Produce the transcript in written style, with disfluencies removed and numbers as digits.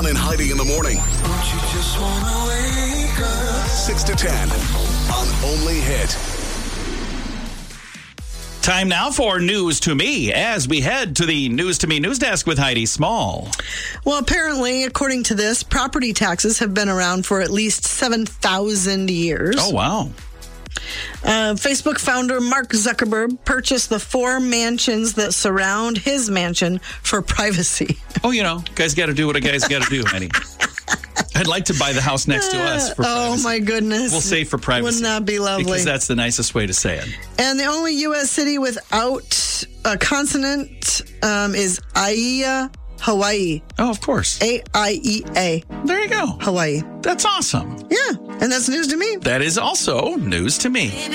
John and Heidi in the morning. Don't you just wanna wake up? 6 to 10 on Only Hit. Time now for News to Me as we head to the News to Me news desk with Heidi Small. Well, apparently, according to this, property taxes have been around for at least 7,000 years. Oh, wow. Facebook founder Mark Zuckerberg purchased the 4 mansions that surround his mansion for privacy. Oh, guys got to do what a guy's got to do, Heidi. I'd like to buy the house next to us for privacy. Oh, my goodness. We'll say for privacy. Wouldn't that be lovely? Because that's the nicest way to say it. And the only U.S. city without a consonant is Aiea, Hawaii. Oh, of course. A-I-E-A. There you go. Hawaii. That's awesome. Yeah, and that's news to me. That is also news to me.